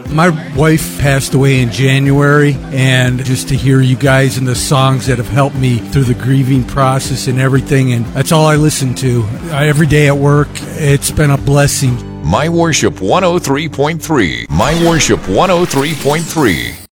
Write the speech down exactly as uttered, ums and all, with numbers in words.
My wife passed away in January, and just to hear you guys and the songs that have helped me through the grieving process and everything, and that's all I listen to. Every day at work, it's been a blessing. My Worship one oh three point three. My Worship one oh three point three.